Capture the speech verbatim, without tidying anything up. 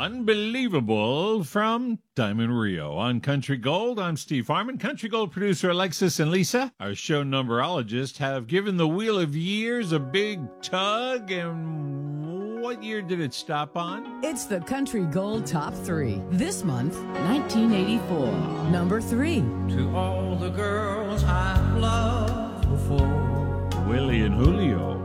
Unbelievable from Diamond Rio. On Country Gold, I'm Steve Harmon. Country Gold producer Alexis and Lisa, our show numberologists, have given the Wheel of Years a big tug. And what year did it stop on? It's the Country Gold Top three. This month, nineteen eighty-four. Number three. To all the girls I've loved before. Willie and Julio.